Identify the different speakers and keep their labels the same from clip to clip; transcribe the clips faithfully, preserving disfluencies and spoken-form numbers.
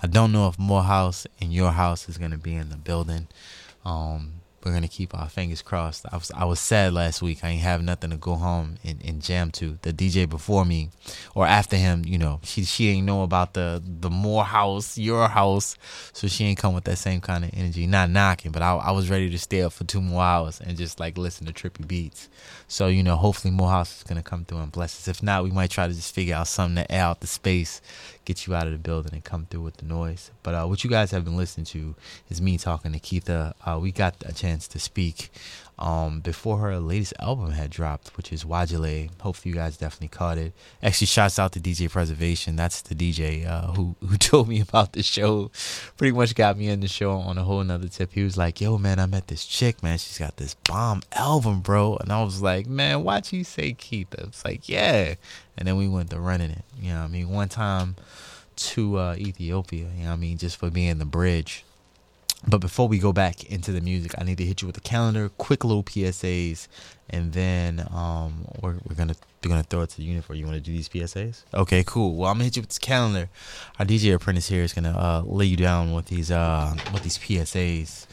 Speaker 1: I don't know if Morehouse and Your House is gonna be in the building. Um, we're gonna keep our fingers crossed. I was I was sad last week. I ain't have nothing to go home and, and jam to. The D J before me, or after him, you know, she she ain't know about the the Morehouse, Your House, so she ain't come with that same kind of energy. Not knocking, but I I was ready to stay up for two more hours and just like listen to trippy beats. So you know, hopefully Morehouse is gonna come through and bless us. If not, we might try to just figure out something to air out the space, get you out of the building and come through with the noise. But uh, what you guys have been listening to is me talking to Keitha. Uh, we got a chance to speak um, before her latest album had dropped, which is Wajale. Hopefully you guys definitely caught it. Actually, shouts out to D J Preservation. That's the D J uh, who, who told me about the show. Pretty much got me in the show on a whole nother tip. He was like, yo, man, I met this chick, man. She's got this bomb album, bro. And I was like, man, why'd you say Keitha? It's like, yeah. And then we went to running it. You know what I mean? One time to uh, Ethiopia, you know what I mean? Just for being the bridge. But before we go back into the music, I need to hit you with the calendar, quick little P S As, and then um, we're, we're gonna we're gonna throw it to the unit for you. Want to do these P S As? Okay, cool. Well, I'm gonna hit you with this calendar. Our D J apprentice here is gonna uh, lay you down with these uh, with these P S As.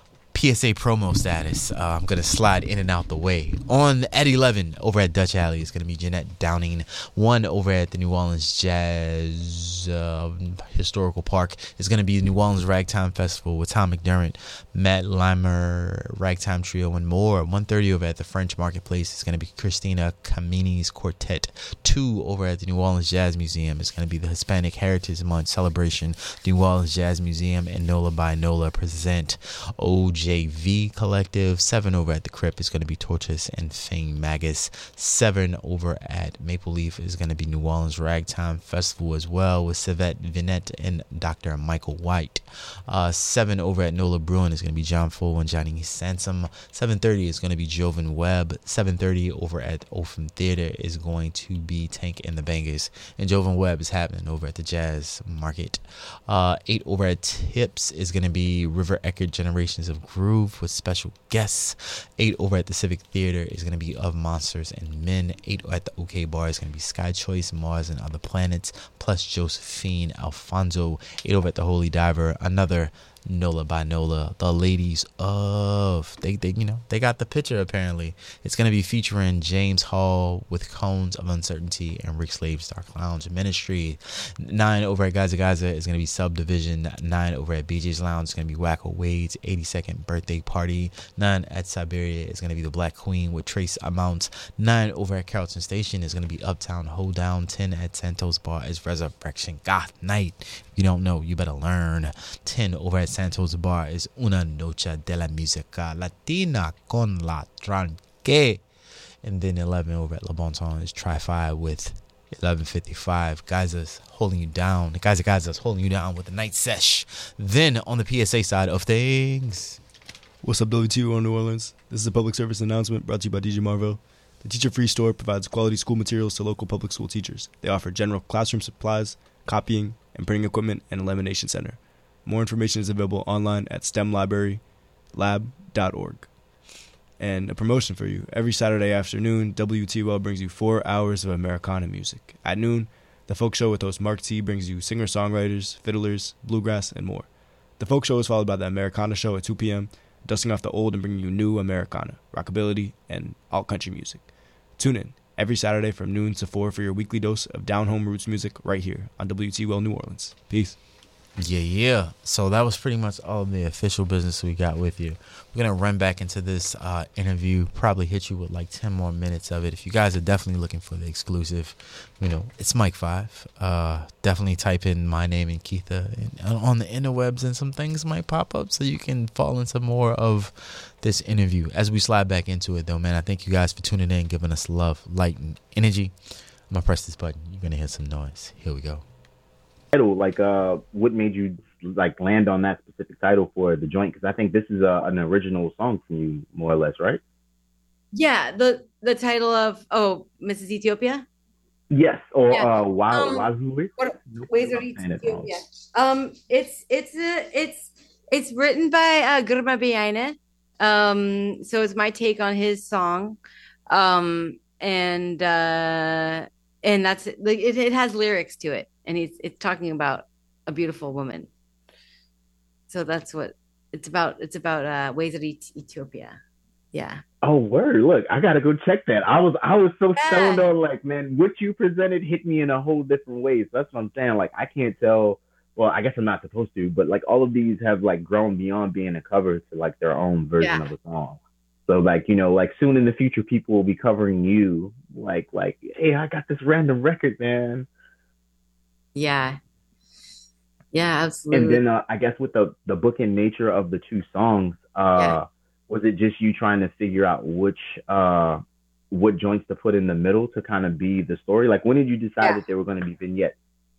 Speaker 1: P S A promo status. Uh, I'm going to slide in and out the way. On at eleven over at Dutch Alley is going to be Jeanette Downing. one over at the New Orleans Jazz uh, Historical Park is going to be the New Orleans Ragtime Festival with Tom McDermott, Matt Limer, Ragtime Trio, and more. one thirty over at the French Marketplace is going to be Christina Kamini's Quartet. two over at the New Orleans Jazz Museum is going to be the Hispanic Heritage Month celebration. The New Orleans Jazz Museum and Nola by Nola present O J J V Collective. seven over at the Crip is going to be Tortoise and Fame Magus. seven over at Maple Leaf is going to be New Orleans Ragtime Festival as well with Savette Vinette and Doctor Michael White. Uh, seven over at Nola Bruin is going to be John Full and Johnny Sansom. seven thirty is going to be Jovan Webb. seven thirty over at Opham Theater is going to be Tank and the Bangers. And Jovan Webb is happening over at the Jazz Market. Uh, eight over at Tips is going to be River Eckert Generations of Groove with special guests. Eight over at the Civic Theater is going to be Of Monsters and Men. Eight at the OK Bar is going to be Sky Choice, Mars and Other Planets, plus Josephine Alfonso. Eight over at the Holy Diver, another Nola by Nola, the ladies of they they you know they got the picture. Apparently it's going to be featuring James Hall with Cones of Uncertainty and Rick Slave's Dark Lounge Ministry. Nine over at Gaza Gaza is going to be Subdivision. Nine over at B J's Lounge is going to be Wacko Wade's eighty-second birthday party. Nine at Siberia is going to be the Black Queen with Trace Amounts. Nine over at Carrollton Station is going to be Uptown Hold Down. Ten at Santos Bar is Resurrection Goth Night. If you don't know, you better learn. Ten over at Santos Bar is Una Noche de la Música Latina con la Tranque. And then eleven over at Le Bon Ton is Try Five with eleven fifty-five. Guys is holding you down. The guys are guys that's holding you down with the night sesh. Then on the P S A side of things.
Speaker 2: What's up, W T O New Orleans? This is a public service announcement brought to you by D J Marvel. The Teacher Free Store provides quality school materials to local public school teachers. They offer general classroom supplies, copying, and printing equipment, and a lamination center. More information is available online at stem library lab dot org. And a promotion for you. Every Saturday afternoon, W T O L brings you four hours of Americana music. At noon, the Folk Show with host Mark T brings you singer-songwriters, fiddlers, bluegrass, and more. The Folk Show is followed by the Americana Show at two p.m., dusting off the old and bringing you new Americana, rockabilly, and alt-country music. Tune in every Saturday from noon to four for your weekly dose of down-home roots music right here on W T O L New Orleans. Peace.
Speaker 1: Yeah, yeah. So that was pretty much all of the official business we got with you. We're going to run back into this uh, interview, probably hit you with like ten more minutes of it. If you guys are definitely looking for the exclusive, you know, it's Mike five. Uh, definitely type in my name and Keitha and, on the interwebs, and some things might pop up so you can fall into more of this interview. As we slide back into it, though, man, I thank you guys for tuning in, giving us love, light, and energy. I'm going to press this button. You're going to hear some noise. Here we go.
Speaker 3: Title, like uh what made you like land on that specific title for the joint? Because I think this is a, an original song from you, more or less, right?
Speaker 4: Yeah, the the title of oh Missus Ethiopia.
Speaker 3: Yes, or
Speaker 4: yeah.
Speaker 3: uh Wa-
Speaker 4: um,
Speaker 3: Wazoo
Speaker 4: what, Ways of Ethiopia. Um, it's it's a, it's it's written by uh, Gurma Biaine. Um, so it's my take on his song, um, and uh, and that's like it, it has lyrics to it. And he's it's talking about a beautiful woman. So that's what it's about. It's about uh, ways of Ethiopia. Yeah.
Speaker 3: Oh, word! Look, I gotta go check that. I was I was so
Speaker 4: yeah.
Speaker 3: stoned on like, man, what you presented hit me in a whole different way. So that's what I'm saying. Like, I can't tell. Well, I guess I'm not supposed to, but like all of these have like grown beyond being a cover to like their own version yeah. of a song. So like, you know, like soon in the future, people will be covering you. Like, like, hey, I got this random record, man.
Speaker 4: Yeah. Yeah, absolutely.
Speaker 3: And then uh, I guess with the the bookend nature of the two songs, uh, yeah. was it just you trying to figure out which uh, what joints to put in the middle to kind of be the story? Like, when did you decide yeah. that they were going to be vignettes?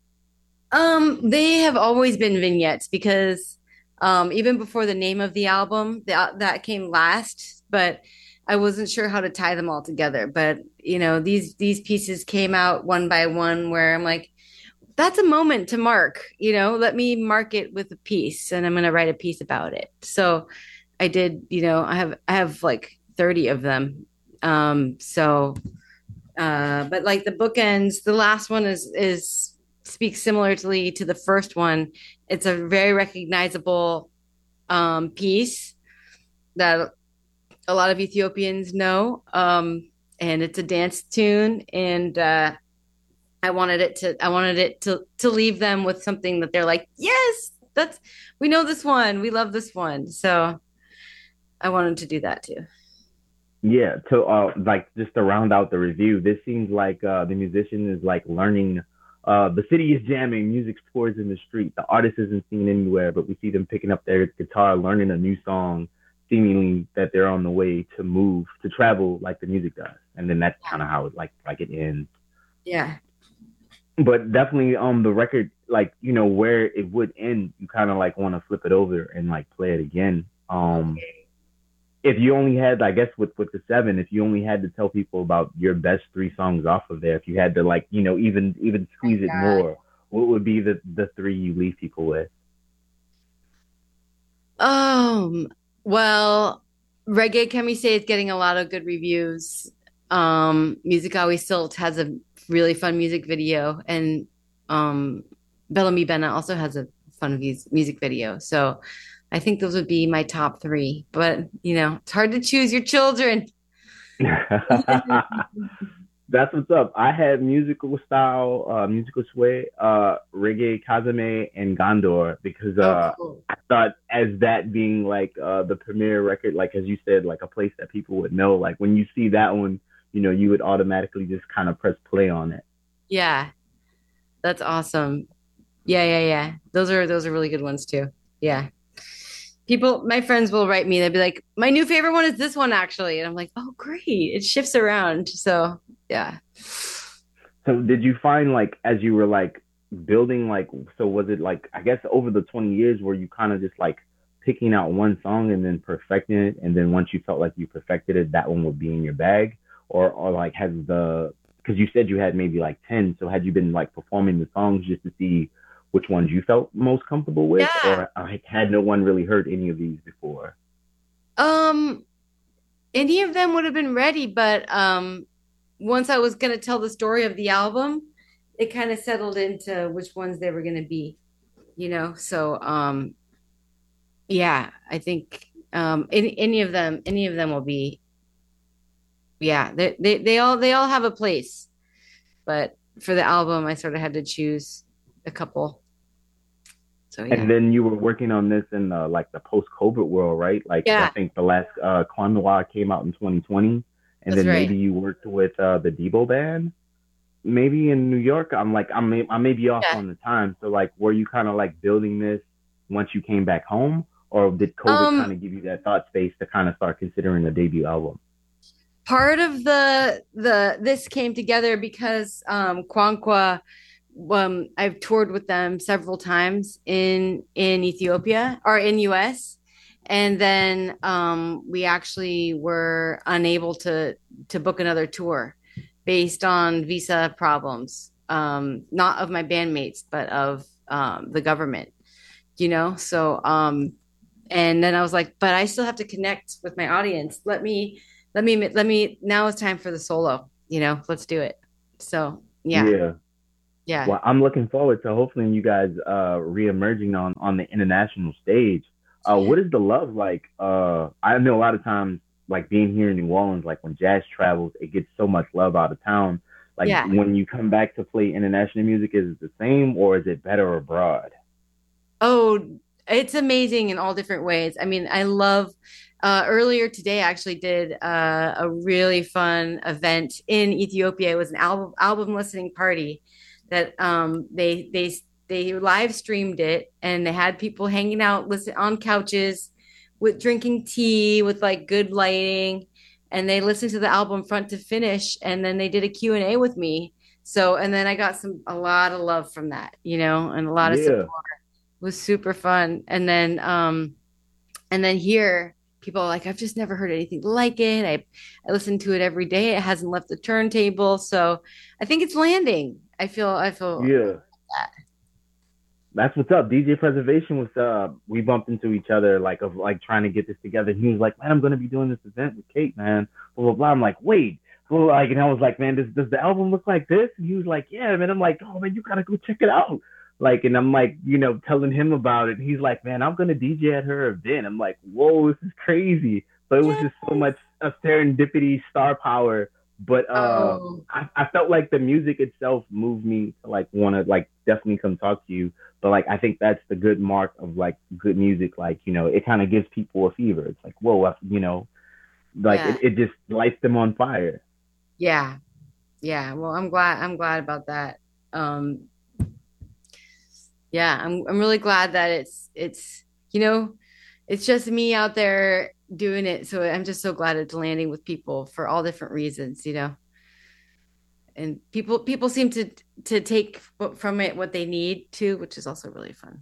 Speaker 4: Um, they have always been vignettes because um, even before the name of the album, the, that came last, but I wasn't sure how to tie them all together. But you know, these these pieces came out one by one where I'm like, that's a moment to mark, you know, let me mark it with a piece and I'm going to write a piece about it. So I did, you know, I have, I have like thirty of them. Um, so, uh, but like the bookends, the last one is, is speaks similarly to the first one. It's a very recognizable, um, piece that a lot of Ethiopians know. Um, and it's a dance tune and, uh, I wanted it to, I wanted it to, to leave them with something that they're like, yes, that's, we know this one. We love this one. So I wanted to do that too.
Speaker 3: Yeah. To, uh, like just to round out the review, this seems like, uh, the musician is like learning, uh, the city is jamming, music pours in the street. The artist isn't seen anywhere, but we see them picking up their guitar, learning a new song, seemingly that they're on the way to move, to travel like the music does. And then that's kind of how it like, like it ends.
Speaker 4: Yeah.
Speaker 3: But definitely um the record, like, you know, where it would end, you kind of like want to flip it over and like play it again. Um if you only had, I guess with with the seven, if you only had to tell people about your best three songs off of there, if you had to like, you know, even even squeeze it more, what would be the the three you leave people with?
Speaker 4: Um well, Reggae Can We Say is getting a lot of good reviews. Um Music Always Silt has a really fun music video, and um Bellamy Bena also has a fun music video. So I think those would be my top three, but you know, it's hard to choose your children.
Speaker 3: That's what's up. I had Musical Style, uh, Musical Sway, uh, Reggae Kazame, and Gondor because uh, oh, cool. I thought as that being like uh, the premiere record, like as you said, like a place that people would know. Like when you see that one, you know, you would automatically just kind of press play on it.
Speaker 4: Yeah, that's awesome. Yeah, yeah, yeah. Those are those are really good ones too. Yeah. People, my friends will write me. They'll be like, "My new favorite one is this one, actually," and I'm like, "Oh, great!" It shifts around. So, yeah.
Speaker 3: So, did you find like as you were like building, like, so was it like I guess over the twenty years, were you kind of just like picking out one song and then perfecting it, and then once you felt like you perfected it, that one would be in your bag, or or like has the because you said you had maybe like ten, so had you been like performing the songs just to see which ones you felt most comfortable with, yeah. or like, had no one really heard any of these before?
Speaker 4: Um, any of them would have been ready, but um, once I was going to tell the story of the album, it kind of settled into which ones they were going to be, you know? So, um, yeah, I think um, any, any of them, any of them will be, yeah, they, they, they all, they all have a place, but for the album, I sort of had to choose a couple. So, yeah.
Speaker 3: And then you were working on this in the, like the post-COVID world, right? Like yeah. I think the last uh, Kwa Noir came out in twenty twenty, and That's then right. maybe you worked with uh, the Debo Band, maybe in New York. I'm like I'm I may be off yeah. on the time. So like, were you kind of like building this once you came back home, or did COVID um, kind of give you that thought space to kind of start considering a debut album?
Speaker 4: Part of the the this came together because um, Kwankwa. Um, I've toured with them several times in in Ethiopia or in U S, and then um, we actually were unable to to book another tour based on visa problems, um, not of my bandmates, but of um, the government. You know, so um, and then I was like, but I still have to connect with my audience. Let me let me let me. Now it's time for the solo. You know, let's do it. So yeah.
Speaker 3: Yeah.
Speaker 4: Yeah.
Speaker 3: Well, I'm looking forward to hopefully you guys uh re-emerging on on the international stage. Uh, what is the love like? Uh, I know a lot of times, like being here in New Orleans, like when jazz travels, it gets so much love out of town. Like
Speaker 4: Yeah.
Speaker 3: when you come back to play international music, is it the same or is it better abroad?
Speaker 4: Oh, it's amazing in all different ways. I mean, I love uh earlier today I actually did uh, a really fun event in Ethiopia. It was an album album listening party that um they they they live streamed it, and they had people hanging out listen on couches with drinking tea with like good lighting, and they listened to the album front to finish, and then they did a Q and A with me. So, and then I got some a lot of love from that, you know, and a lot of support.
Speaker 3: Yeah,
Speaker 4: Was super fun. And then um and then here people are like, I've just never heard anything like it. I I listen to it every day. It hasn't left the turntable. So I think it's landing. I feel I feel
Speaker 3: yeah.
Speaker 4: that.
Speaker 3: That's what's up. D J Preservation was uh we bumped into each other like of like trying to get this together. He was like, man, I'm gonna be doing this event with Kate, man. Blah blah blah. I'm like, wait. Well, like, and I was like, man, does does the album look like this? And he was like, yeah, man. I'm like, oh man, you gotta go check it out. Like, and I'm like, you know, telling him about it. And he's like, man, I'm gonna D J at her event. I'm like, whoa, this is crazy. But it was
Speaker 4: Yes.
Speaker 3: just so much of serendipity, star power. But uh,
Speaker 4: Oh,
Speaker 3: I, I felt like the music itself moved me to like want to like definitely come talk to you. But like I think that's the good mark of like good music. Like you know, it kind of gives people a fever. It's like whoa, you know, like
Speaker 4: yeah.
Speaker 3: it, it just lights them on fire.
Speaker 4: Yeah. Yeah. Well, I'm glad I'm glad about that. Um yeah, I'm I'm really glad that it's it's you know, it's just me out there doing it. So I'm just so glad it's landing with people for all different reasons, you know. And people people seem to to take from it what they need to, which is also really fun.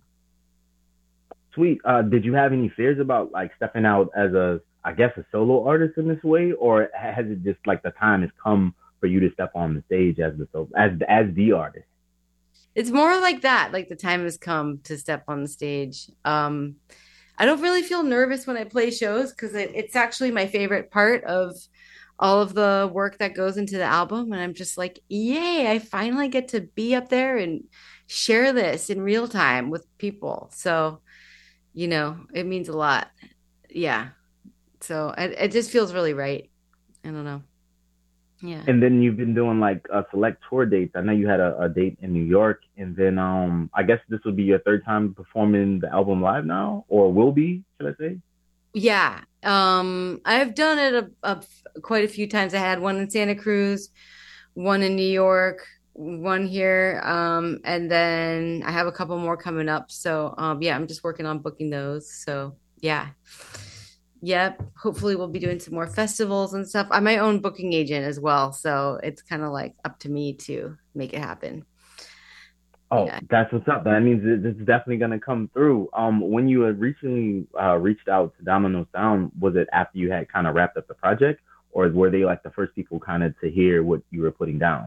Speaker 3: Sweet. Uh, did you have any fears about like stepping out as a, I guess, a solo artist in this way, or has it just like the time has come for you to step on the stage as the so as as the artist?
Speaker 4: It's more like that, like the time has come to step on the stage. Um, I don't really feel nervous when I play shows because it, it's actually my favorite part of all of the work that goes into the album. And I'm just like, yay, I finally get to be up there and share this in real time with people. So, you know, it means a lot. Yeah. So it, it just feels really right. I don't know. Yeah.
Speaker 3: And then you've been doing like a select tour dates. I know you had a, a date in New York, and then um, I guess this would be your third time performing the album live now, or will be, should I say?
Speaker 4: Yeah. Um, I've done it a, a, quite a few times. I had one in Santa Cruz, one in New York, one here, um, and then I have a couple more coming up. So, um, yeah, I'm just working on booking those. So, yeah. Yep. Hopefully, we'll be doing some more festivals and stuff. I'm my own booking agent as well, so it's kind of like up to me to make it happen.
Speaker 3: Oh,
Speaker 4: Yeah.
Speaker 3: that's what's up. That means it- it's definitely gonna come through. Um, when you had recently uh, reached out to Domino Sound, was it after you had kind of wrapped up the project, or were they like the first people kind of to hear what you were putting down?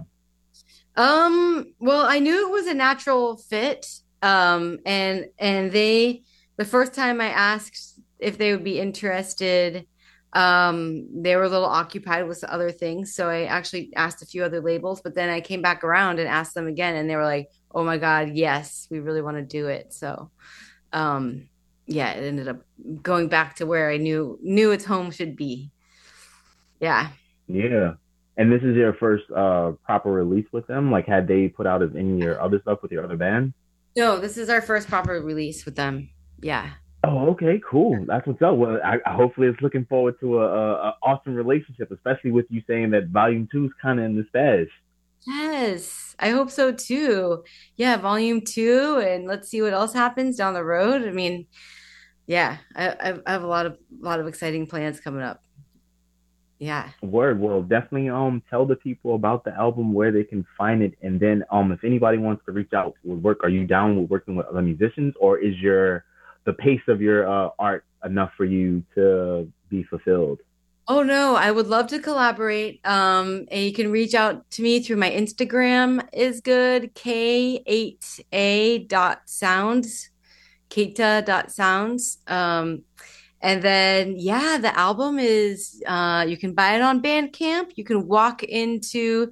Speaker 4: Um, well, I knew it was a natural fit. Um, and and they the first time I asked if they would be interested, um, they were a little occupied with other things. So I actually asked a few other labels, but then I came back around and asked them again, and they were like, "Oh my God, yes, we really want to do it." So, um, yeah, it ended up going back to where I knew knew its home should be. Yeah.
Speaker 3: Yeah. And this is your first uh proper release with them? Like had they put out any of your other stuff with your other band?
Speaker 4: No, this is our first proper release with them. Yeah.
Speaker 3: Oh, okay, cool. That's what's up. Well, I, I hopefully it's looking forward to a, a, a awesome relationship, especially with you saying that volume two is kind of in the stash.
Speaker 4: Yes, I hope so too. Yeah, volume two, and let's see what else happens down the road. I mean, yeah, I, I I have a lot of lot of exciting plans coming up. Yeah.
Speaker 3: Word. Well, definitely um tell the people about the album where they can find it, and then um if anybody wants to reach out with work, are you down with working with other musicians, or is your the pace of your uh, art enough for you to be fulfilled?
Speaker 4: Oh no, I would love to collaborate. Um, and you can reach out to me through my Instagram is good, K eight A dot sounds, Keita dot sounds. Um, and then yeah, the album is uh you can buy it on Bandcamp. You can walk into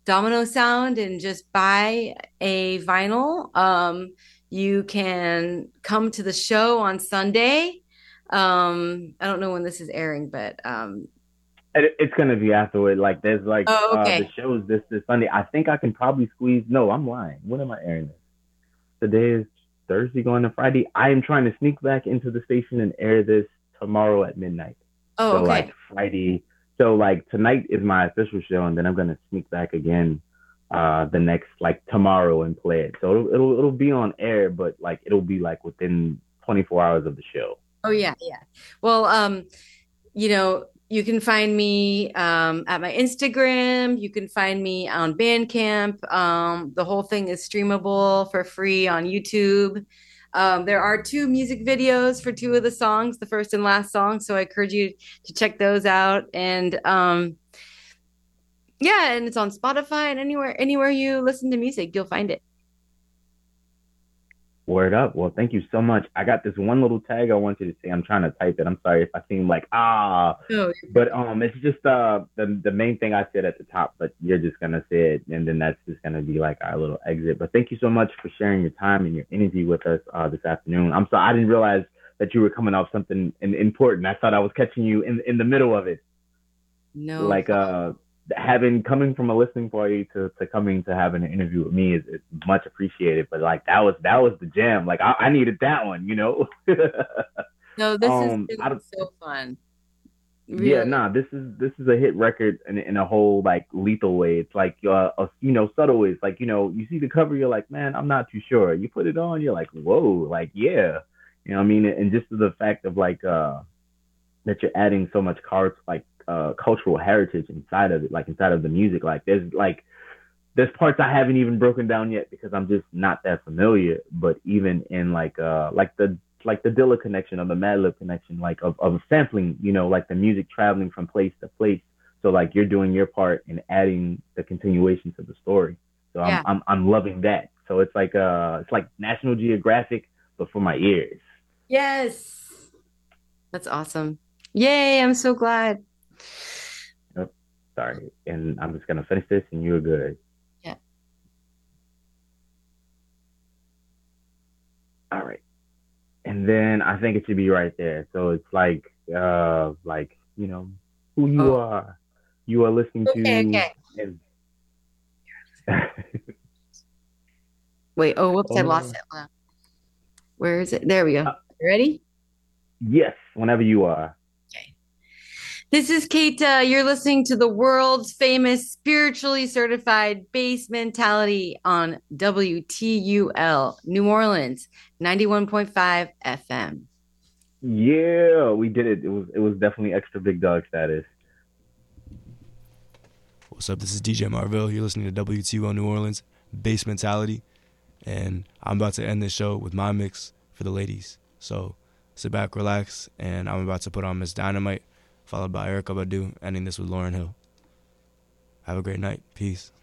Speaker 4: Domino Sound and just buy a vinyl. Um, you can come to the show on Sunday. Um, I don't know when this is airing, but um,
Speaker 3: It, it's gonna be afterward. Like there's like
Speaker 4: oh,
Speaker 3: uh the
Speaker 4: okay.
Speaker 3: shows this this Sunday. I think I can probably squeeze. No, I'm lying. When am I airing this? Today is Thursday going to Friday. I am trying to sneak back into the station and air this tomorrow at midnight.
Speaker 4: Oh,
Speaker 3: So
Speaker 4: okay.
Speaker 3: like Friday. So like tonight is my official show, and then I'm gonna sneak back again uh the next like tomorrow and play it. So it'll it'll, it'll be on air, but like it'll be like within twenty-four hours of the show.
Speaker 4: Oh yeah, yeah. Well, um, you know, you can find me um, at my Instagram. You can find me on Bandcamp. Um, the whole thing is streamable for free on YouTube. Um, there are two music videos for two of the songs, the first and last song. So I encourage you to check those out. And um, yeah, and it's on Spotify and anywhere anywhere you listen to music, you'll find it.
Speaker 3: Word up. Well, thank you so much. I got this one little tag I want you to say. I'm trying to type it. I'm sorry if I seem like ah,
Speaker 4: Oh,
Speaker 3: but um, it's just uh the the main thing I said at the top, but you're just gonna say it, and then that's just gonna be like our little exit. But thank you so much for sharing your time and your energy with us uh this afternoon. I'm sorry I didn't realize that you were coming off something important. I thought I was catching you in in the middle of it.
Speaker 4: no.
Speaker 3: Like uh having coming from a listening party to, to coming to having an interview with me is, is much appreciated. But like that was that was the jam. Like I, I needed that one, you know.
Speaker 4: No, this
Speaker 3: um,
Speaker 4: has
Speaker 3: I
Speaker 4: been
Speaker 3: don't-
Speaker 4: so fun.
Speaker 3: Yeah,
Speaker 4: Really.
Speaker 3: nah, this is this is a hit record in, in a whole like lethal way. It's like uh, a, you know, subtle ways. Like you know, you see the cover, you're like, man, I'm not too sure. You put it on, you're like, whoa, like yeah, you know what I mean? And just the fact of like uh that you're adding so much cards like uh cultural heritage inside of it, like inside of the music. Like there's like there's parts I haven't even broken down yet because I'm just not that familiar. But even in like uh like the like the Dilla connection or the Madlib connection, like of, of sampling, you know, like the music traveling from place to place. So like you're doing your part in adding the continuation to the story. So I'm
Speaker 4: Yeah.
Speaker 3: I'm I'm loving that. So it's like uh it's like National Geographic but for my ears.
Speaker 4: Yes. That's awesome. Yay, I'm so glad.
Speaker 3: Yep. Sorry. And I'm just gonna finish this and you're good.
Speaker 4: Yeah.
Speaker 3: All right. And then I think it should be right there. So it's like uh like, you know, who you
Speaker 4: Oh.
Speaker 3: are. You are listening
Speaker 4: Okay,
Speaker 3: to
Speaker 4: okay.
Speaker 3: and
Speaker 4: Wait, oh, whoops, I
Speaker 3: Oh.
Speaker 4: lost it. Hold on. Where is it? There we go.
Speaker 3: Uh,
Speaker 4: You ready?
Speaker 3: yes, whenever you are.
Speaker 4: This is Kate. Uh, you're listening to the world's famous spiritually certified bass mentality on W T U L New Orleans, ninety-one point five F M.
Speaker 3: Yeah, we did it. It was it was definitely extra big dog status.
Speaker 2: What's up? This is D J Marvell. You're listening to W T U L New Orleans, Bass Mentality. And I'm about to end this show with my mix for the ladies. So sit back, relax, and I'm about to put on Miss Dynamite, followed by Erykah Badu, ending this with Lauryn Hill. Have a great night. Peace.